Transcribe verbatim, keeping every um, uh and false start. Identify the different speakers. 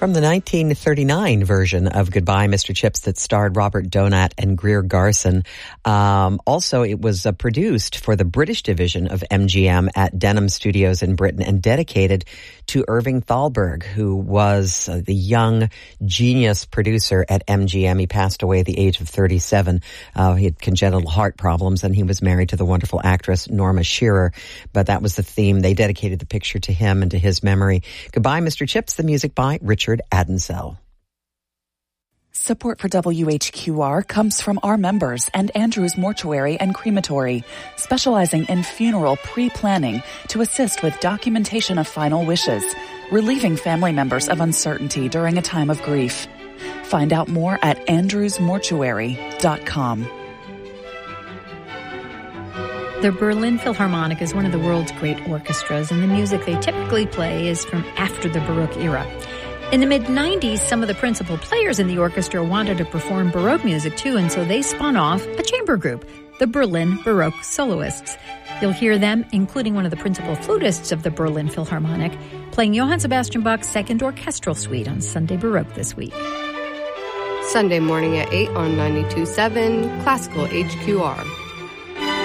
Speaker 1: from the nineteen thirty-nine version of Goodbye, Mister Chips that starred Robert Donat and Greer Garson. Um, also, it was uh, produced for the British division of M G M at Denham Studios in Britain and dedicated to Irving Thalberg, who was uh, the young genius producer at M G M. He passed away at the age of thirty-seven. Uh, he had congenital heart problems, and he was married to the wonderful actress Norma Shearer. But that was the theme. They dedicated the picture to him and to his memory. Goodbye, Mister Chips, the music by Richard Adensell.
Speaker 2: Support for W H Q R comes from our members and Andrews Mortuary and Crematory, specializing in funeral pre-planning to assist with documentation of final wishes, relieving family members of uncertainty during a time of grief. Find out more at andrews mortuary dot com.
Speaker 3: The Berlin Philharmonic is one of the world's great orchestras, and the music they typically play is from after the Baroque era. In the mid nineties, some of the principal players in the orchestra wanted to perform Baroque music too, and so they spun off a chamber group, the Berlin Baroque Soloists. You'll hear them, including one of the principal flutists of the Berlin Philharmonic, playing Johann Sebastian Bach's Second Orchestral Suite on Sunday Baroque this week.
Speaker 4: Sunday morning at eight on ninety-two point seven Classical H Q R.